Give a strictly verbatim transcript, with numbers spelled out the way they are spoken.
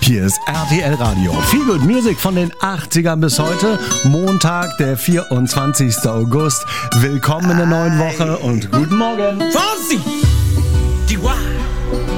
Hier ist R T L Radio. Feel Good Music von den achtzigern bis heute. Montag, der vierundzwanzigster August. Willkommen in der neuen Woche und guten Morgen. Fonsi! Die